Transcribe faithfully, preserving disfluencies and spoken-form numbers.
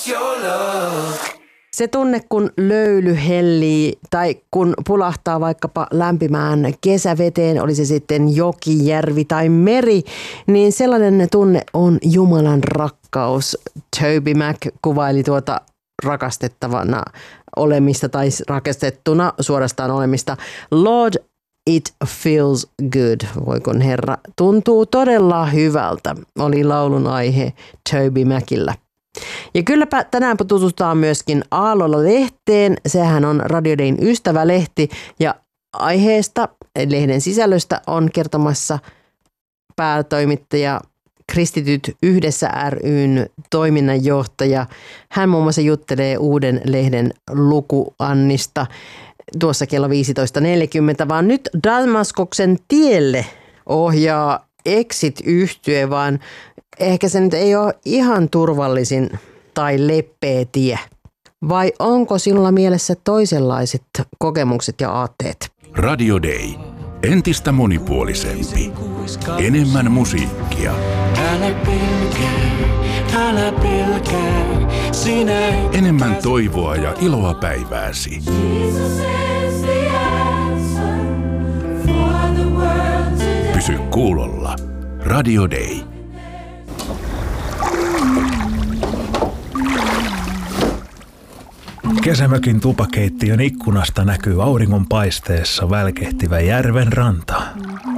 Se tunne, kun löyly hellii tai kun pulahtaa vaikkapa lämpimään kesäveteen, oli se sitten joki, järvi tai meri, niin sellainen tunne on Jumalan rakkaus. Toby Mac kuvaili tuota rakastettavana olemista tai rakastettuna suorastaan olemista. Lord, it feels good. Voikon Herra, tuntuu todella hyvältä, oli laulun aihe Toby Macillä. Ja kylläpä tänään tutustutaan myöskin Aallolla-lehteen. Sehän on Radio Dayn ystävälehti ja aiheesta, lehden sisällöstä on kertomassa päätoimittaja Kristityt yhdessä ry:n toiminnanjohtaja. Hän muun muassa juttelee uuden lehden lukuannista tuossa kello viisitoista neljäkymmentä, vaan nyt Damaskoksen tielle ohjaa Exit-yhtye, vaan ehkä se nyt ei ole ihan turvallisin tai leppeä tie. Vai onko sinulla mielessä toisenlaiset kokemukset ja aatteet? Radio Day. Entistä monipuolisempi. Enemmän musiikkia. Älä pelkää, älä pelkää, sinä et... Enemmän toivoa ja iloa päivääsi. Pysy kuulolla. Radio Day. Kesämökin tupakeittiön ikkunasta näkyy auringonpaisteessa välkehtivä järven ranta.